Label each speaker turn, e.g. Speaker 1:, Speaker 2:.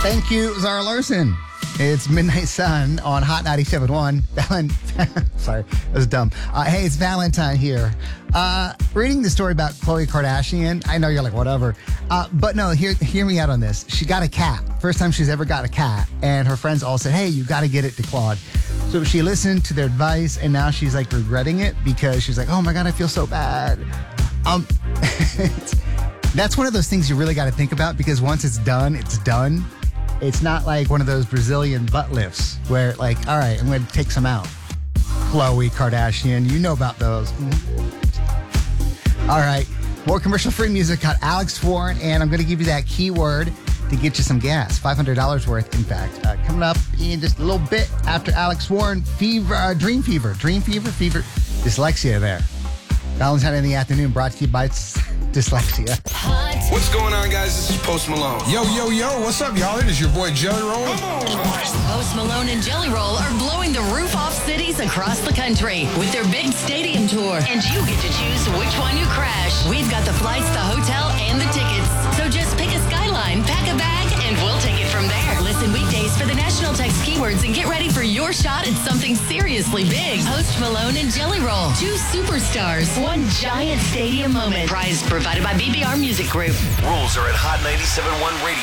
Speaker 1: Thank you, Zara Larson. It's Midnight Sun on Hot 97.1. Sorry, that was dumb. Hey, it's Valentine here. Reading the story about Khloe Kardashian, I know you're like, whatever. But no, hear me out on this. She got a cat. First time she's ever got a cat. And her friends all said, hey, you got to get it to Claude. So she listened to their advice, and now she's like regretting it because she's like, oh my God, I feel so bad. That's one of those things you really got to think about because once it's done, it's done. It's not like one of those Brazilian butt lifts where like, all right, I'm going to take some out. Khloe Kardashian, you know about those. All right, more commercial-free music. Got Alex Warren, and I'm going to give you that keyword to get you some gas. $500 worth, in fact. Coming up in just a little bit after Alex Warren, Dream Fever, dyslexia there. Valentine in the afternoon brought to you by Dyslexia.
Speaker 2: What's going on, guys? This is Post Malone.
Speaker 3: Yo, what's up, y'all? It is your boy Jelly Roll.
Speaker 4: Post Malone and Jelly Roll are blowing the roof off cities across the country with their big stadium tour. And you get to choose which one you crash. We've got the flights, the hotel, and the tickets. So just pick a skyline, pack a bag, and we'll take it from there. Listen weekdays for the national text keywords and get ready for your shot at something seriously big. Post Malone and Jelly Roll. 2 superstars. 1 giant stadium moment. Prize provided by BBR Music Group.
Speaker 5: Rules are at Hot 97.1 Radio.